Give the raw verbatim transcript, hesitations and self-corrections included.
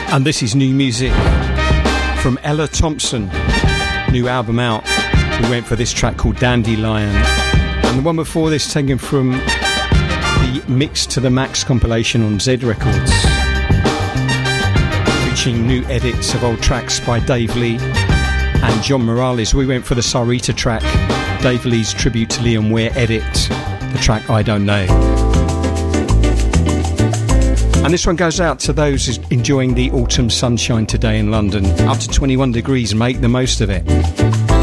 And this is new music from Ella Thompson, new album out. We went for this track called Dandelion, and the one before this taken from the Mix to the Max compilation on Z Records, featuring new edits of old tracks by Dave Lee and John Morales. We went for the Sarita track, Dave Lee's tribute to Leon Ware edit, the track I Don't Know. And this one goes out to those enjoying the autumn sunshine today in London. Up to twenty-one degrees, make the most of it.